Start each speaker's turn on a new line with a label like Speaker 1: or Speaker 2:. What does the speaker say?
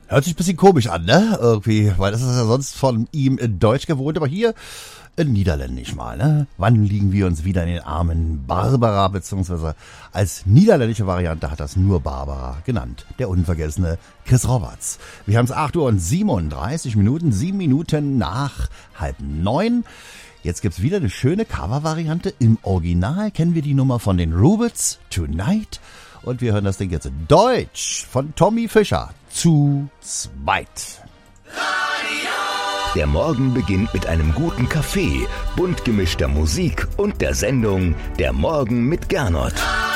Speaker 1: Hört sich ein bisschen komisch an, ne? Irgendwie, weil das ist ja sonst von ihm in Deutsch gewohnt, aber hier in Niederländisch mal, ne? Wann liegen wir uns wieder in den Armen Barbara, beziehungsweise als niederländische Variante hat das nur Barbara genannt. Der unvergessene Chris Roberts. Wir haben es 8:37, 7 Minuten nach 8:30. Jetzt gibt's wieder eine schöne Cover-Variante. Im Original kennen wir die Nummer von den Rubits, Tonight. Und wir hören das Ding jetzt in Deutsch von Tommy Fischer. Zu zweit.
Speaker 2: Der Morgen beginnt mit einem guten Kaffee, bunt gemischter Musik und der Sendung Der Morgen mit Gernot.